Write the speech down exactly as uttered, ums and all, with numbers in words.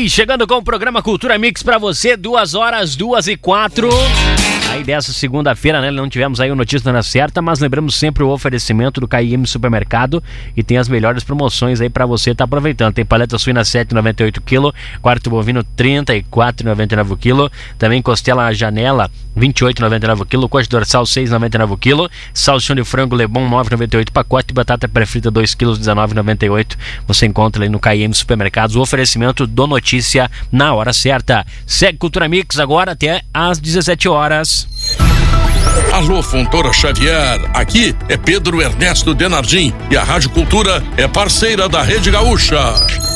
Aí, chegando com o programa Cultura Mix pra você, duas horas, duas e quatro. Aí dessa segunda-feira, né, não tivemos aí o Notícia na Certa, mas lembramos sempre o oferecimento do K I M Supermercado e tem as melhores promoções aí pra você tá aproveitando. Tem paleta suína sete reais e noventa e oito centavos, quarto bovino trinta e quatro reais e noventa e nove centavos o quilo, também costela janela vinte e oito reais e noventa e nove centavos o quilo, coxa dorsal seis reais e noventa e nove centavos o quilo, salsichão de frango Lebon nove reais e noventa e oito centavos pacote, batata pré-frita dois quilos dezenove reais e noventa e oito centavos. Você encontra ali no K I M Supermercados o oferecimento do Notícia na hora certa. Segue Cultura Mix agora até às dezessete horas. Alô, Fontoura Xavier, aqui é Pedro Ernesto Denardim e a Rádio Cultura é parceira da Rede Gaúcha.